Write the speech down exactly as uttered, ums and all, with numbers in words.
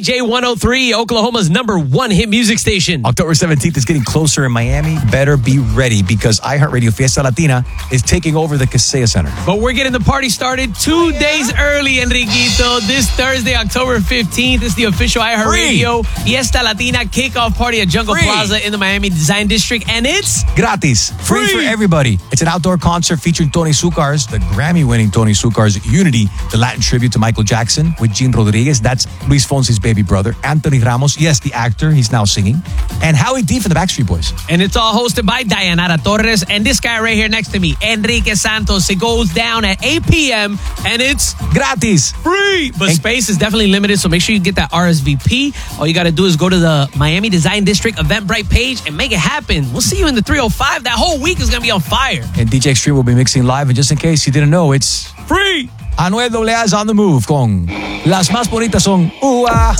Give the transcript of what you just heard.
J one oh three, Oklahoma's number one hit music station. October seventeenth is getting closer in Miami. Better be ready because iHeartRadio Fiesta Latina is taking over the Kaseya Center. But we're getting the party started two days early, Enriquito. This Thursday, October fifteenth, is the official iHeartRadio Fiesta Latina kickoff party at Jungle Free. Plaza in the Miami Design District. And it's gratis. Free, Free for everybody. It's an outdoor concert featuring Tony Sucars, the Grammy-winning Tony Sucars, Unity, the Latin tribute to Michael Jackson with Gene Rodriguez. That's Luis Fonsi's baby brother. Anthony Ramos, yes, the actor. He's now singing. And Howie D from the Backstreet Boys. And it's all hosted by Dayanara Torres and this guy right here next to me, Enrique Santos. It goes down at eight p.m. and it's gratis. Free. But And space is definitely limited, so make sure you get that R S V P. All you got to do is go to the Miami Design District Eventbrite page and make it happen. We'll see you in the three oh five. That whole week is going to be on fire. And D J Extreme will be mixing live. And just in case you didn't know, it's Free. Anuel A A is on the move con Las Más Bonitas Son Ua.